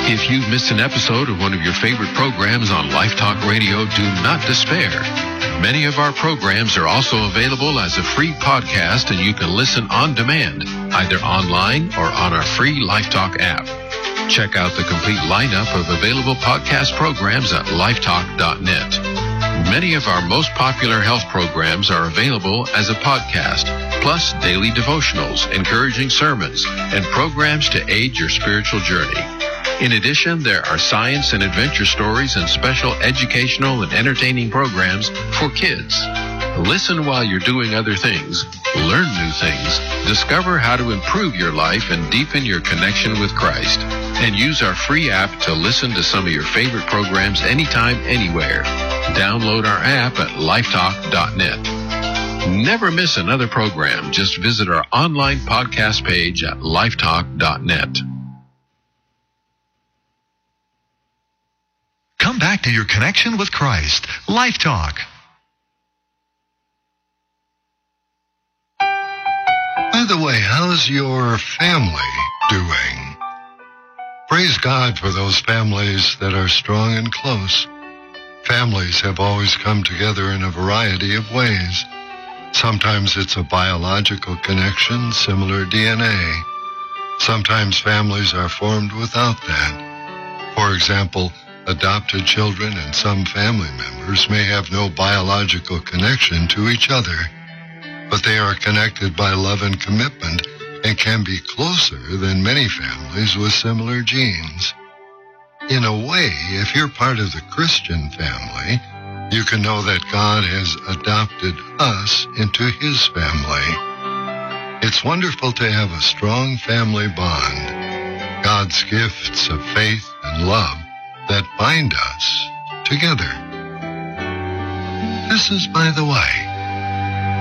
If you've missed an episode of one of your favorite programs on Life Talk Radio, do not despair. Many of our programs are also available as a free podcast, and you can listen on demand, either online or on our free Life Talk app. Check out the complete lineup of available podcast programs at lifetalk.net. Many of our most popular health programs are available as a podcast, plus daily devotionals, encouraging sermons, and programs to aid your spiritual journey. In addition, there are science and adventure stories and special educational and entertaining programs for kids. Listen while you're doing other things, learn new things, discover how to improve your life and deepen your connection with Christ, and use our free app to listen to some of your favorite programs anytime, anywhere. Download our app at lifetalk.net. Never miss another program. Just visit our online podcast page at lifetalk.net. Come back to your connection with Christ. Life Talk. By the way, how's your family doing? Praise God for those families that are strong and close. Families have always come together in a variety of ways. Sometimes it's a biological connection, similar DNA. Sometimes families are formed without that. For example, adopted children and some family members may have no biological connection to each other, but they are connected by love and commitment and can be closer than many families with similar genes. In a way, if you're part of the Christian family, you can know that God has adopted us into His family. It's wonderful to have a strong family bond, God's gifts of faith and love that bind us together. This is By the Way.